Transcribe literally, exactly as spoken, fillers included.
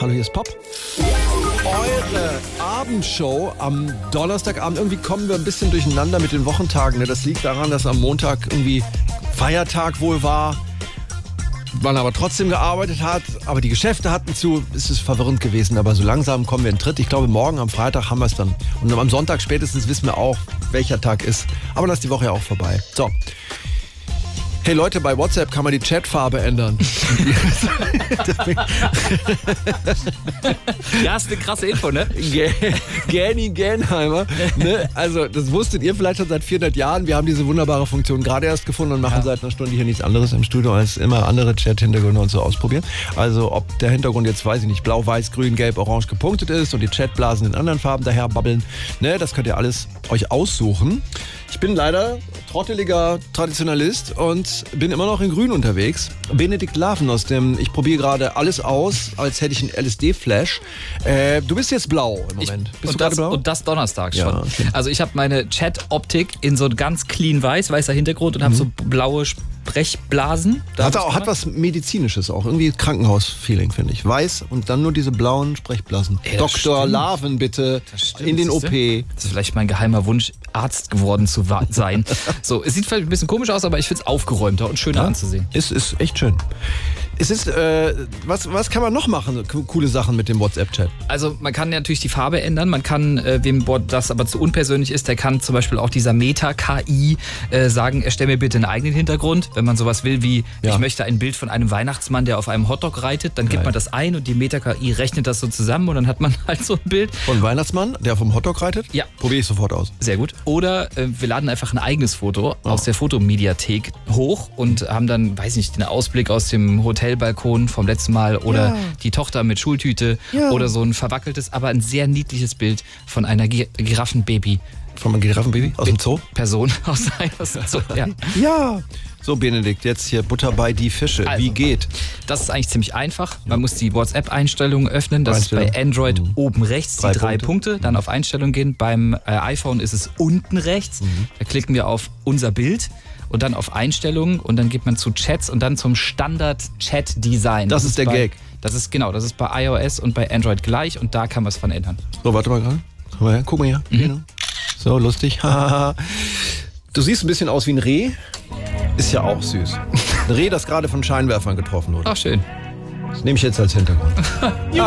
Hallo, hier ist Pop. Eure Abendshow am Donnerstagabend. Irgendwie kommen wir ein bisschen durcheinander mit den Wochentagen. Ne? Das liegt daran, dass am Montag irgendwie Feiertag wohl war. Man aber trotzdem gearbeitet hat, aber die Geschäfte hatten zu. Es ist verwirrend gewesen, aber so langsam kommen wir in den Tritt. Ich glaube, morgen am Freitag haben wir es dann. Und am Sonntag spätestens wissen wir auch, welcher Tag ist. Aber dann ist die Woche ja auch vorbei. So. Hey Leute, bei WhatsApp kann man die Chatfarbe ändern. Ja, ist eine krasse Info, ne? Gani Genheimer. Ne? Also, das wusstet ihr vielleicht schon seit vierhundert Jahren. Wir haben diese wunderbare Funktion gerade erst gefunden und machen ja. seit einer Stunde hier nichts anderes im Studio, als immer andere Chat-Hintergründe und so ausprobieren. Also, ob der Hintergrund jetzt, weiß ich nicht, blau, weiß, grün, gelb, orange gepunktet ist und die Chatblasen in anderen Farben daher babbeln. Ne? Das könnt ihr alles euch aussuchen. Ich bin leider trotteliger Traditionalist und bin immer noch in Grün unterwegs. Benedikt Laven aus dem Ich probiere gerade alles aus, als hätte ich einen L S D-Flash. Äh, du bist jetzt blau im Moment. Ich, bist und, du das, blau? und das Donnerstag schon. Ja, okay. Also ich habe meine Chat-Optik in so ganz clean weiß, weißer Hintergrund und mhm. habe so blaue Sprechblasen. Da hat auch, hat was Medizinisches auch. Irgendwie Krankenhaus-Feeling, finde ich. Weiß und dann nur diese blauen Sprechblasen. Ey, Doktor Laven, bitte, stimmt, in den O P. Das ist vielleicht mein geheimer Wunsch, Arzt geworden zu sein. So, es sieht vielleicht ein bisschen komisch aus, aber ich finde es aufgeräumter und schöner ja, anzusehen. Ist, ist echt schön. Es ist, äh, was, was kann man noch machen? Coole Sachen mit dem WhatsApp-Chat. Also man kann natürlich die Farbe ändern. Man kann, äh, wem das aber zu unpersönlich ist, der kann zum Beispiel auch dieser Meta-K I äh, sagen, erstell mir bitte einen eigenen Hintergrund. Wenn man sowas will wie, ja. ich möchte ein Bild von einem Weihnachtsmann, der auf einem Hotdog reitet, dann Geil. gibt man das ein und die Meta-K I rechnet das so zusammen und dann hat man halt so ein Bild. Von einem Weihnachtsmann, der vom Hotdog reitet? Ja. Probiere ich sofort aus. Sehr gut. Oder äh, wir laden einfach ein eigenes Foto oh. aus der Fotomediathek hoch und haben dann, weiß nicht, den Ausblick aus dem Hotelbalkon vom letzten Mal oder ja. die Tochter mit Schultüte ja. oder so ein verwackeltes, aber ein sehr niedliches Bild von einer Gi- Giraffenbaby. Von einem Giraffenbaby? Aus dem Zoo? Person aus, aus dem Zoo, ja. Ja. So, Benedikt, jetzt hier Butter bei die Fische. Also, wie geht? Das ist eigentlich ziemlich einfach. Man muss die WhatsApp-Einstellungen öffnen. Das ist bei Android mhm. oben rechts, drei die drei Punkte. Punkte. Dann auf Einstellungen gehen. Beim äh, iPhone ist es unten rechts. Mhm. Da klicken wir auf unser Bild. Und dann auf Einstellungen und dann geht man zu Chats und dann zum Standard-Chat-Design. Das, das ist der bei, Gag. Das ist genau, das ist bei iOS und bei Android gleich und da kann man es von ändern. So, warte mal gerade. Guck mal her, guck mal her. Mhm. So, lustig. Du siehst ein bisschen aus wie ein Reh. Ist ja auch süß. Ein Reh, das gerade von Scheinwerfern getroffen wurde. Ach, schön. Das nehme ich jetzt als Hintergrund.